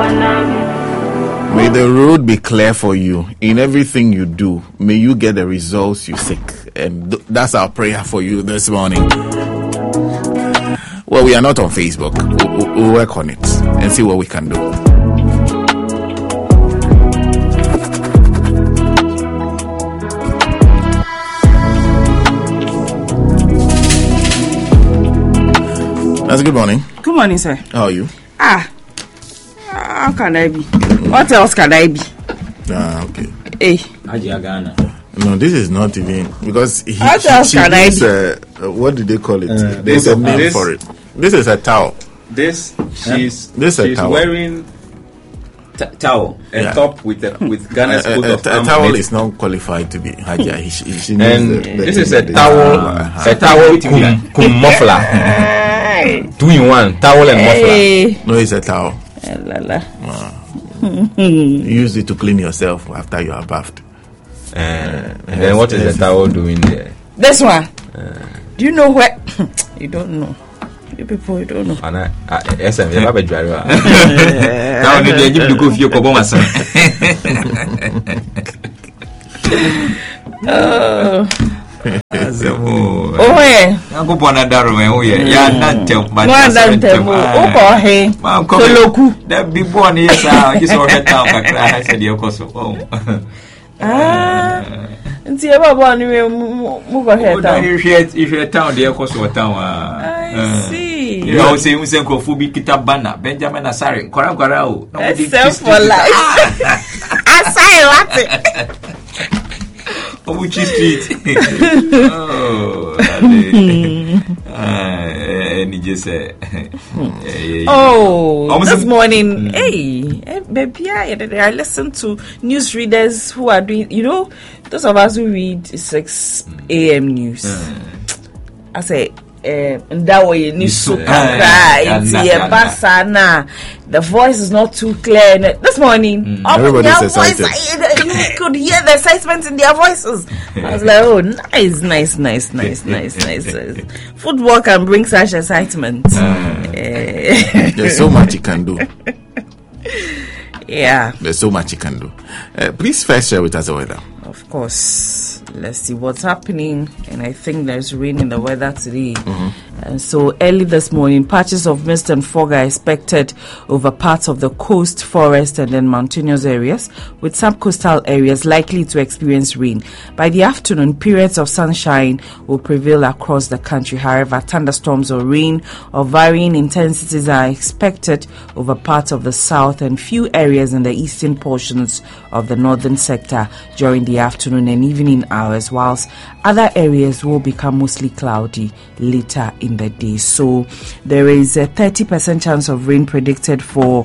May the road be clear for you in everything you do. May you get the results you seek. And that's our prayer for you this morning. Well, we are not on Facebook. We'll work on it and see what we can do. That's good morning. Good morning, sir. How are you? How can I be? What else can I be? Okay. Hey. No, this is not even because what else can I be? What do they call it? There's a name for it. This is a towel. She's wearing towel, a top with Ghana's coat of arms. A towel is not qualified to be Hajia. This is a towel. A towel cum muffler. 2 in 1, towel and muffler. No, it's a towel. Use it to clean yourself after you are bathed. And then what is the towel doing there? This one. Do you know where? You don't know. You people, you don't know. Yes, I'm a driver. Now, did you give the go for your Koboma? Oh, yeah. I'll go on a darrow. Oh, yeah. Yeah, not tell my that be born here. I just ordered down. I said, you're also. And see about one move ahead. If you're a town, they're also a town. I see. You know, say, Usenko Kitabana, Benjamin Asari, Koragarao. That's for life. Asari, Obuchi Street. This morning, baby, I listen to newsreaders who are doing, those of us who read 6 a.m. news. I say, that way you the voice is not too clear. This morning, everybody's excited. You could hear the excitement in their voices. I was like, oh, nice. Football can bring such excitement. There's so much you can do. Yeah. There's so much you can do. Please first share with us the weather. Of course. Let's see what's happening. And I think there's rain in the weather today. And so early this morning, patches of mist and fog are expected over parts of the coast, forest, and then mountainous areas, with some coastal areas likely to experience rain. By the afternoon, periods of sunshine will prevail across the country. However, thunderstorms or rain of varying intensities are expected over parts of the south and few areas in the eastern portions of the northern sector during the afternoon and evening hours, whilst other areas will become mostly cloudy later in the day. So there is a 30% chance of rain predicted for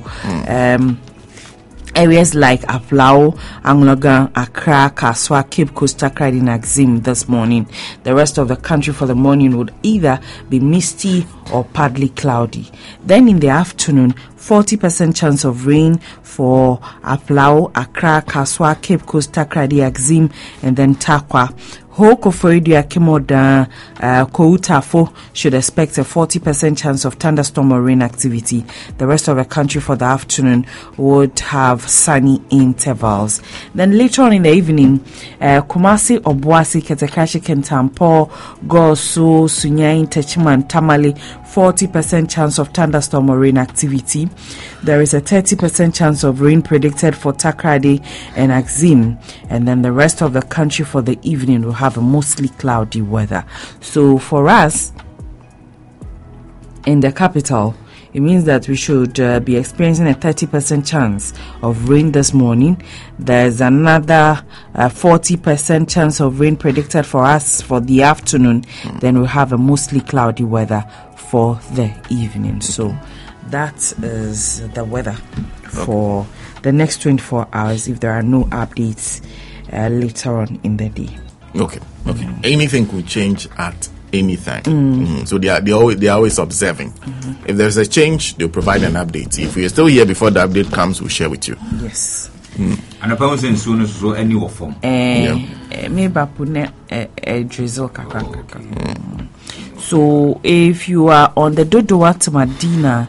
areas like Aflao, Anglogan, Accra, Kaswa, Cape Coast, Takoradi, and Axim this morning. The rest of the country for the morning would either be misty or partly cloudy. Then in the afternoon, 40% chance of rain for Aflao, Accra, Kaswa, Cape Coast, Takoradi, Axim, and then Takwa. Hokofoidia Kemoda Koutafo should expect a 40% chance of thunderstorm or rain activity. The rest of the country for the afternoon would have sunny intervals. Then later on in the evening, Kumasi, Obuasi, Ketekashi, Kentampo, Gosu, Sunyain, Techiman, Tamale, 40% chance of thunderstorm or rain activity. There is a 30% chance of rain predicted for Takoradi and Axim, and then the rest of the country for the evening will have a mostly cloudy weather. So for us in the capital, it means that we should be experiencing a 30% chance of rain this morning. There's another 40% chance of rain predicted for us for the afternoon. Then we'll have a mostly cloudy weather for the evening. So that is the weather for the next 24 hours if there are no updates later on in the day. Okay. Anything could change at any time. So they are always observing. If there's a change, they'll provide an update. If we are still here before the update comes, we'll share with you. Yes. And a person soon so any form. Maybe pune a drizzle kakaka. So if you are on the Dodowa to Medina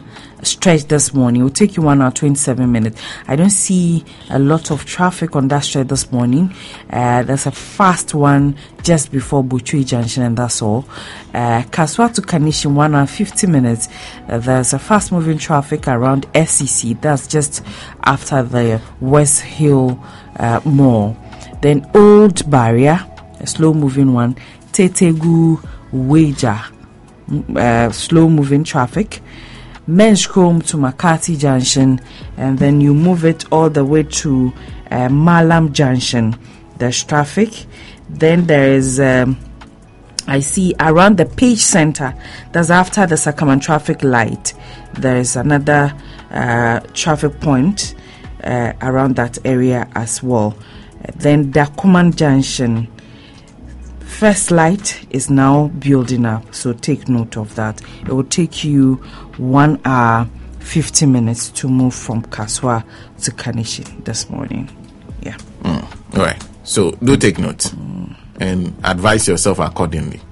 stretch this morning. It will take you 1 hour 27 minutes. I don't see a lot of traffic on that stretch this morning. There's a fast one just before Butui Junction, and that's all. Kaswa to Kanishin 1 hour 50 minutes. There's a fast moving traffic around SCC. That's just after the West Hill Mall. Then Old Barrier, a slow moving one. Tetegu Wager, slow moving traffic. Menchcombe to Makati Junction, and then you move it all the way to Malam Junction. There's traffic. Then there is I see around the Page Center, that's after the Sakaman traffic light. There is another traffic point around that area as well. Then Dakuman Junction, first light is now building up, so take note of that. It will take you 1 hour 50 minutes to move from Kaswa to Kaneshie this morning. Yeah. All right. So do take note and advise yourself accordingly.